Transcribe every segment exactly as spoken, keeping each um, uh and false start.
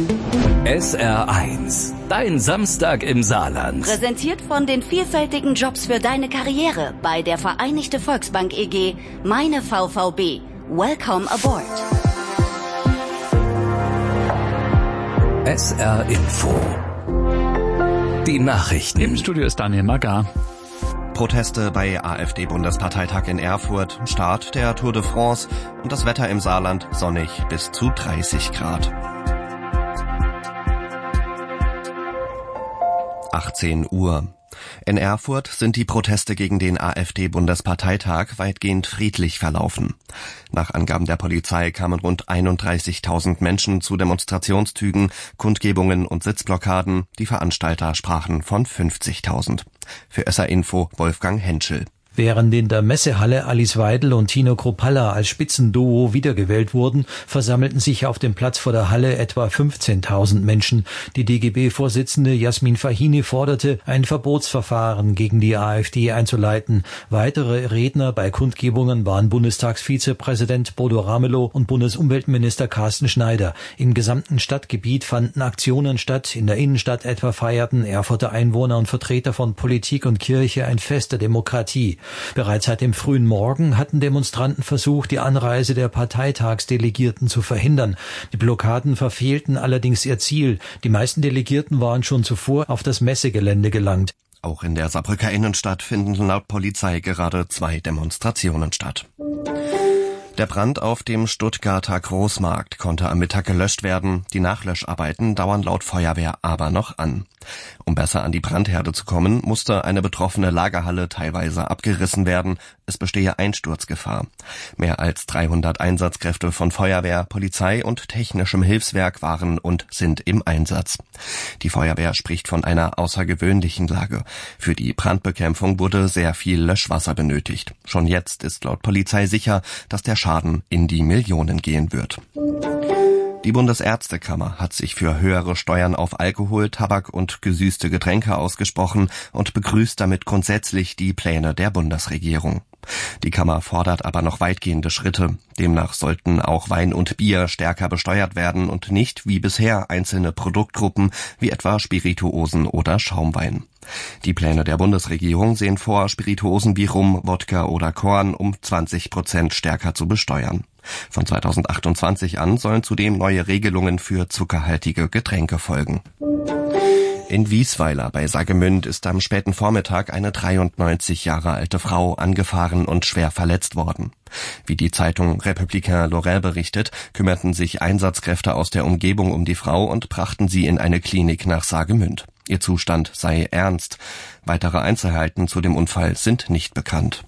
S R eins, dein Samstag im Saarland. Präsentiert von den vielfältigen Jobs für deine Karriere bei der Vereinigte Volksbank E G, meine V V B. Welcome aboard. S R Info. Die Nachrichten. Im Studio ist Daniel Magar. Proteste bei AfD-Bundesparteitag in Erfurt, Start der Tour de France und das Wetter im Saarland sonnig bis zu dreißig Grad. achtzehn Uhr. In Erfurt sind die Proteste gegen den AfD-Bundesparteitag weitgehend friedlich verlaufen. Nach Angaben der Polizei kamen rund einunddreißigtausend Menschen zu Demonstrationszügen, Kundgebungen und Sitzblockaden. Die Veranstalter sprachen von fünfzigtausend. Für S R Info Wolfgang Henschel. Während in der Messehalle Alice Weidel und Tino Kruppalla als Spitzenduo wiedergewählt wurden, versammelten sich auf dem Platz vor der Halle etwa fünfzehntausend Menschen. Die D G B-Vorsitzende Jasmin Fahini forderte, ein Verbotsverfahren gegen die AfD einzuleiten. Weitere Redner bei Kundgebungen waren Bundestagsvizepräsident Bodo Ramelow und Bundesumweltminister Carsten Schneider. Im gesamten Stadtgebiet fanden Aktionen statt. In der Innenstadt etwa feierten Erfurter Einwohner und Vertreter von Politik und Kirche ein Fest der Demokratie. Bereits seit dem frühen Morgen hatten Demonstranten versucht, die Anreise der Parteitagsdelegierten zu verhindern. Die Blockaden verfehlten allerdings ihr Ziel. Die meisten Delegierten waren schon zuvor auf das Messegelände gelangt. Auch in der Saarbrücker Innenstadt finden laut Polizei gerade zwei Demonstrationen statt. Der Brand auf dem Stuttgarter Großmarkt konnte am Mittag gelöscht werden. Die Nachlöscharbeiten dauern laut Feuerwehr aber noch an. Um besser an die Brandherde zu kommen, musste eine betroffene Lagerhalle teilweise abgerissen werden. Es bestehe Einsturzgefahr. Mehr als dreihundert Einsatzkräfte von Feuerwehr, Polizei und technischem Hilfswerk waren und sind im Einsatz. Die Feuerwehr spricht von einer außergewöhnlichen Lage. Für die Brandbekämpfung wurde sehr viel Löschwasser benötigt. Schon jetzt ist laut Polizei sicher, dass der Schaden in die Millionen gehen wird. Die Bundesärztekammer hat sich für höhere Steuern auf Alkohol, Tabak und gesüßte Getränke ausgesprochen und begrüßt damit grundsätzlich die Pläne der Bundesregierung. Die Kammer fordert aber noch weitgehende Schritte. Demnach sollten auch Wein und Bier stärker besteuert werden und nicht wie bisher einzelne Produktgruppen wie etwa Spirituosen oder Schaumwein. Die Pläne der Bundesregierung sehen vor, Spirituosen wie Rum, Wodka oder Korn um zwanzig Prozent stärker zu besteuern. Von zweitausendachtundzwanzig an sollen zudem neue Regelungen für zuckerhaltige Getränke folgen. In Wiesweiler bei Saargemünd ist am späten Vormittag eine dreiundneunzig Jahre alte Frau angefahren und schwer verletzt worden. Wie die Zeitung Républicain Lorrain berichtet, kümmerten sich Einsatzkräfte aus der Umgebung um die Frau und brachten sie in eine Klinik nach Saargemünd. Ihr Zustand sei ernst. Weitere Einzelheiten zu dem Unfall sind nicht bekannt.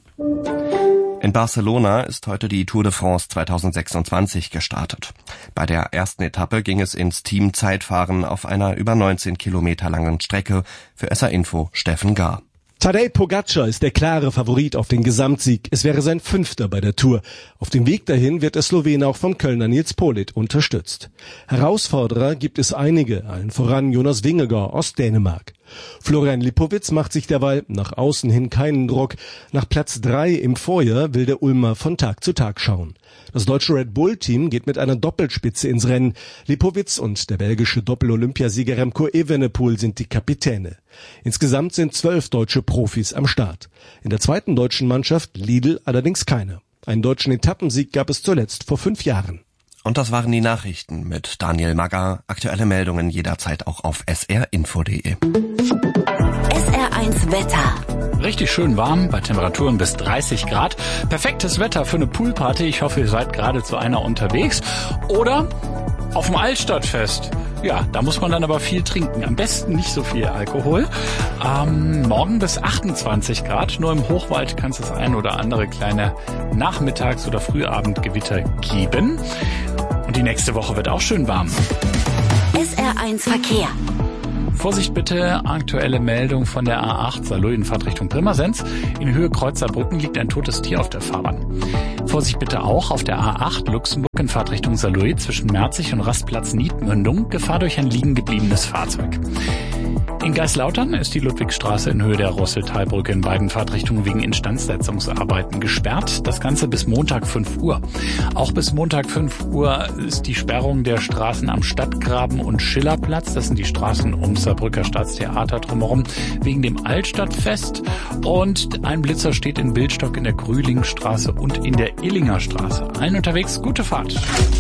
In Barcelona ist heute die Tour de France zweitausendsechsundzwanzig gestartet. Bei der ersten Etappe ging es ins Team-Zeitfahren auf einer über neunzehn Kilometer langen Strecke. Für S R Info Steffen Gar. Tadej Pogačar ist der klare Favorit auf den Gesamtsieg. Es wäre sein fünfter bei der Tour. Auf dem Weg dahin wird der Slowene auch vom Kölner Nils Politt unterstützt. Herausforderer gibt es einige, allen voran Jonas Vingegaard aus Dänemark. Florian Lipowitz macht sich derweil nach außen hin keinen Druck. Nach Platz drei im Vorjahr will der Ulmer von Tag zu Tag schauen. Das deutsche Red Bull-Team geht mit einer Doppelspitze ins Rennen. Lipowitz und der belgische Doppel-Olympiasieger Remco Evenepoel sind die Kapitäne. Insgesamt sind zwölf deutsche Profis am Start. In der zweiten deutschen Mannschaft Lidl allerdings keine. Einen deutschen Etappensieg gab es zuletzt vor fünf Jahren. Und das waren die Nachrichten mit Daniel Magar. Aktuelle Meldungen jederzeit auch auf s r info punkt d e. S R eins Wetter. Richtig schön warm, bei Temperaturen bis dreißig Grad. Perfektes Wetter für eine Poolparty. Ich hoffe, ihr seid gerade zu einer unterwegs. Oder auf dem Altstadtfest. Ja, da muss man dann aber viel trinken. Am besten nicht so viel Alkohol. Ähm, morgen bis achtundzwanzig Grad. Nur im Hochwald kann es das ein oder andere kleine Nachmittags- oder Frühabendgewitter geben. Und die nächste Woche wird auch schön warm. S R eins Verkehr. Vorsicht bitte, aktuelle Meldung von der A acht Saarlouis in Fahrtrichtung Pirmasens. In Höhe Kreuzerbrücken liegt ein totes Tier auf der Fahrbahn. Vorsicht bitte auch auf der A acht Luxemburg in Fahrtrichtung Saarlouis zwischen Merzig und Rastplatz Niedmündung. Gefahr durch ein liegen gebliebenes Fahrzeug. In Geislautern ist die Ludwigstraße in Höhe der Rosseltalbrücke in beiden Fahrtrichtungen wegen Instandsetzungsarbeiten gesperrt. Das Ganze bis Montag fünf Uhr. Auch bis Montag fünf Uhr ist die Sperrung der Straßen am Stadtgraben und Schillerplatz. Das sind die Straßen ums Saarbrücker Staatstheater drumherum wegen dem Altstadtfest. Und ein Blitzer steht in Bildstock in der Grühlingstraße und in der Illinger Straße. Allen unterwegs, gute Fahrt.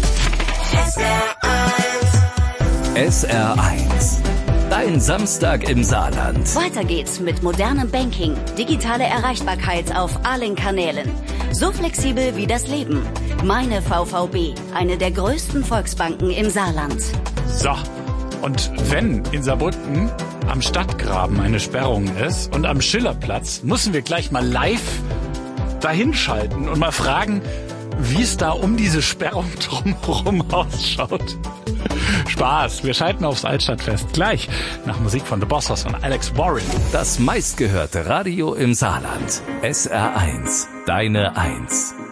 S R eins. Dein Samstag im Saarland. Weiter geht's mit modernem Banking, digitale Erreichbarkeit auf allen Kanälen. So flexibel wie das Leben. Meine V V B, eine der größten Volksbanken im Saarland. So, und wenn in Saarbrücken am Stadtgraben eine Sperrung ist und am Schillerplatz, müssen wir gleich mal live dahinschalten und mal fragen, wie es da um diese Sperrung drumherum ausschaut. Spaß, wir schalten aufs Altstadtfest gleich nach Musik von The Bossos und Alex Warren. Das meistgehörte Radio im Saarland. S R eins, deine Eins.